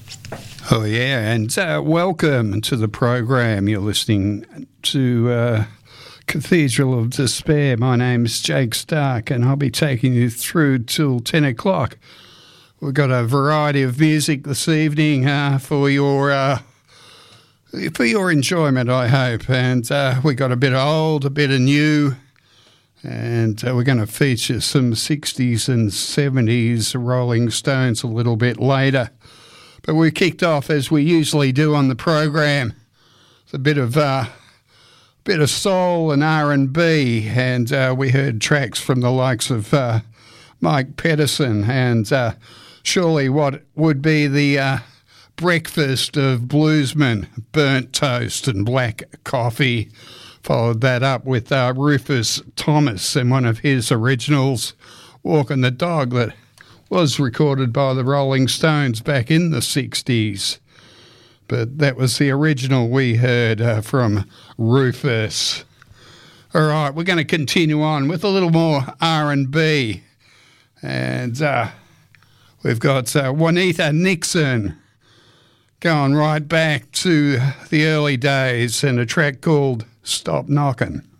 Oh, yeah, and welcome to the program. You're listening to Cathedral of Despair. My name's Jake Stark, and I'll be taking you through till 10 o'clock. We've got a variety of music this evening for your enjoyment, I hope. And we got a bit of old, a bit of new, and we're going to feature some 60s and 70s Rolling Stones a little bit later. But we kicked off, as we usually do on the program, with a bit of soul and R&B, and we heard tracks from the likes of Mike Pedersen and surely what would be the breakfast of bluesmen, Burnt Toast and Black Coffee. Followed that up with Rufus Thomas and one of his originals, Walking the Dog, that was recorded by the Rolling Stones back in the 60s. But that was the original we heard from Rufus. All right, we're going to continue on with a little more R&B. And we've got Juanita Nixon going right back to the early days and a track called Stop Knockin'.